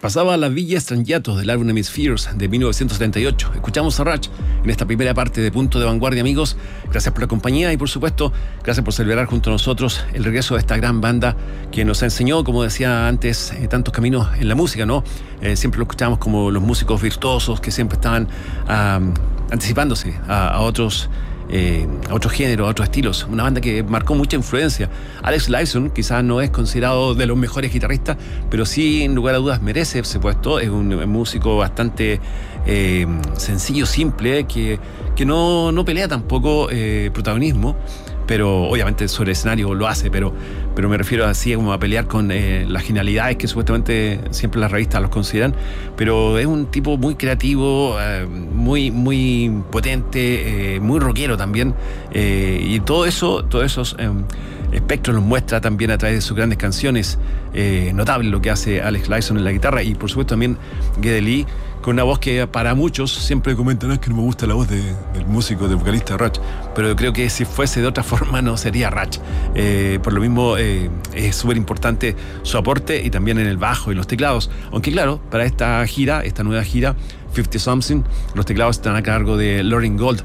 Pasaba La Villa Strangiato del álbum Hemispheres de 1978. Escuchamos a Rush en esta primera parte de Punto de Vanguardia, amigos. Gracias por la compañía y, por supuesto, gracias por celebrar junto a nosotros el regreso de esta gran banda que nos enseñó, como decía antes, tantos caminos en la música, ¿no? Siempre lo escuchamos como los músicos virtuosos que siempre estaban anticipándose a otros géneros, a otros estilos. Una banda que marcó mucha influencia. Alex Lifeson quizás no es considerado de los mejores guitarristas, pero sí, en lugar a dudas, merece ese puesto. Es un músico bastante sencillo, simple, que no pelea tampoco protagonismo, pero obviamente sobre el escenario lo hace, pero me refiero así como a pelear con las genialidades que supuestamente siempre las revistas los consideran. Pero es un tipo muy creativo, muy potente, muy rockero también, y todos esos espectros los muestra también a través de sus grandes canciones. Notable lo que hace Alex Lifeson en la guitarra, y por supuesto también Geddy Lee, con una voz que para muchos siempre comentan: es que no me gusta la voz del músico, del vocalista Rush, pero yo creo que si fuese de otra forma no sería Rush. Por lo mismo es súper importante su aporte, y también en el bajo y los teclados, aunque claro, para esta nueva gira 50 Something, los teclados están a cargo de Lauren Gold.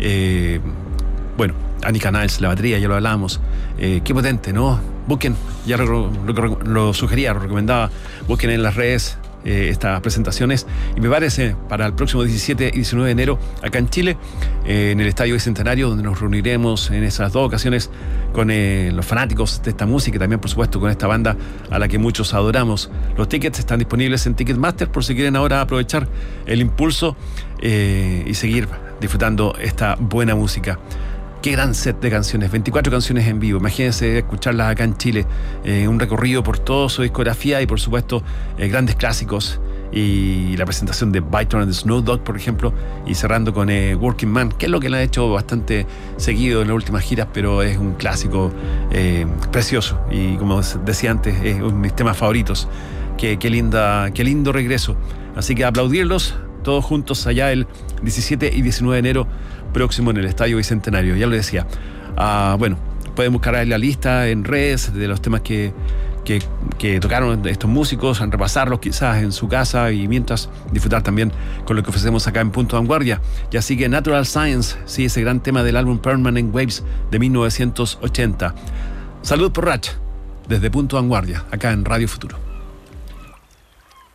Bueno, Annika Niles, la batería, ya lo hablábamos. Qué potente, ¿no? Busquen, ya lo sugería, lo recomendaba, busquen en las redes estas presentaciones, y me parece para el próximo 17 y 19 de enero acá en Chile, en el Estadio Bicentenario, donde nos reuniremos en esas dos ocasiones con los fanáticos de esta música, y también por supuesto con esta banda a la que muchos adoramos. Los tickets están disponibles en Ticketmaster por si quieren ahora aprovechar el impulso y seguir disfrutando esta buena música. Qué gran set de canciones, 24 canciones en vivo. Imagínense escucharlas acá en Chile, un recorrido por toda su discografía y por supuesto grandes clásicos, y la presentación de Byton and the Snow Dog, por ejemplo, y cerrando con Working Man, que es lo que le ha hecho bastante seguido en las últimas giras, pero es un clásico precioso, y como decía antes, es uno de mis temas favoritos. Qué lindo regreso. Así que aplaudirlos todos juntos allá el 17 y 19 de enero próximo en el Estadio Bicentenario. Ya lo decía. Bueno, pueden buscar ahí la lista en redes de los temas que tocaron estos músicos, repasarlos quizás en su casa, y mientras disfrutar también con lo que ofrecemos acá en Punto de Vanguardia. Ya sigue Natural Science, sí, ese gran tema del álbum Permanent Waves de 1980. Salud por Rush, desde Punto de Vanguardia, acá en Radio Futuro.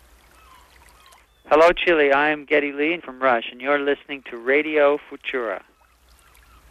Hello, Chile. I am Geddy Lee from Rush, and you're listening to Radio Futura.